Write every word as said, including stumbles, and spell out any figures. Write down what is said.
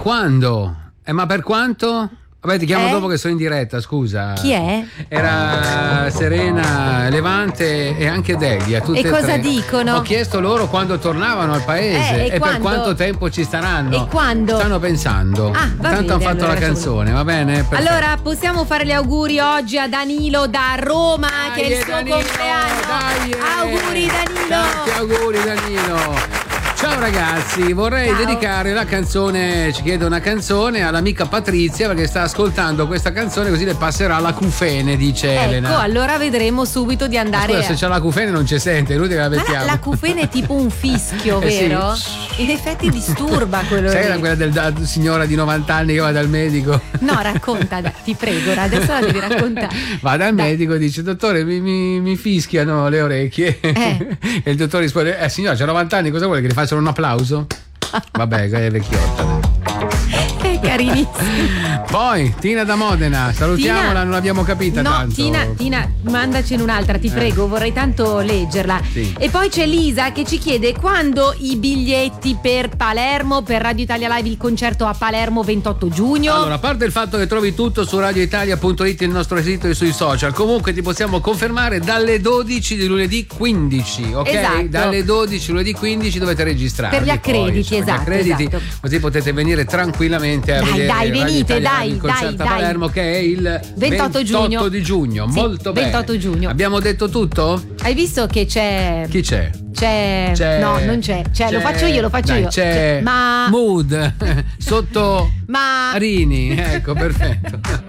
quando? Eh, ma per quanto? Vabbè, ti chiamo Eh? dopo che sono in diretta, scusa. Chi è? Era Serena, Levante e anche Delia. Tutte E cosa tre. dicono? Ho chiesto loro quando tornavano al paese Eh, e e, per quando? quanto tempo ci staranno. E quando? Stanno pensando. Ah, va Tanto bene, hanno fatto allora la facciamo- canzone, va bene? Perfetto. Allora, possiamo fare gli auguri oggi a Danilo da Roma, Dai, che è il suo Danilo, compleanno. dai, eh. Auguri Danilo. Tanti auguri Danilo. Ciao ragazzi, vorrei Ciao. dedicare la canzone, ci chiede una canzone all'amica Patrizia perché sta ascoltando questa canzone, così le passerà l'acufene, dice Elena. Ecco, allora vedremo subito di andare. Scusa, se c'è l'acufene non ci sente, è inutile che la Ma mettiamo. la, la cufene è tipo un fischio, Eh sì. vero? In effetti disturba quello Sai lì. era quella del da, signora di novanta anni che va dal medico? No, racconta, dai, ti prego, adesso la devi raccontare. Va dal Dai. medico e dice: dottore, mi, mi, mi fischiano le orecchie. Eh. E il dottore risponde: eh signora, c'ha novanta anni, cosa vuole che le facciano un applauso? Vabbè, è vecchiotta. Che carinissimo. Poi Tina da Modena, salutiamola, Tina- non l'abbiamo capita No, tanto. Tina, Tina, mandacene un'altra, ti Eh. prego, vorrei tanto leggerla. Sì. E poi c'è Lisa che ci chiede quando i biglietti per Palermo, per Radio Italia Live, il concerto a Palermo ventotto giugno. Allora, a parte il fatto che trovi tutto su radioitalia punto it, il nostro sito e sui social, comunque ti possiamo confermare dalle dodici di lunedì quindici, ok? Esatto. Dalle dodici lunedì quindici dovete registrarvi. Per gli accrediti, poi, insomma, esatto, gli accrediti, esatto. così potete venire tranquillamente a Dai, vedere dai, Radio venite, Italia, dai, il concerto dai, a dai. Palermo che è il ventotto giugno. di giugno. Sì, Molto bene. ventotto giugno. Abbiamo detto tutto? Hai visto che c'è. Chi c'è? C'è. C'è- No, non c'è. C'è, lo c'è- faccio io, lo faccio dai, io. C'è Ma. Mood sotto Ma. Rini, ecco, perfetto.